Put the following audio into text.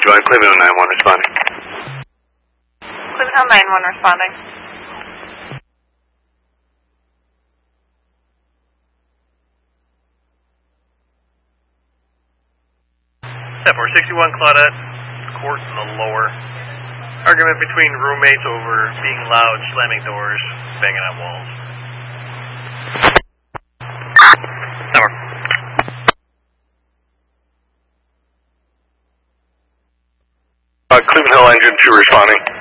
61, Cleveland 9-1 responding. Cleveland 9-1 responding. Yeah, 461 Claudette, court in the lower. Argument between roommates over being loud, slamming doors, banging on walls. Number. Cleveland Hill Engine 2 responding.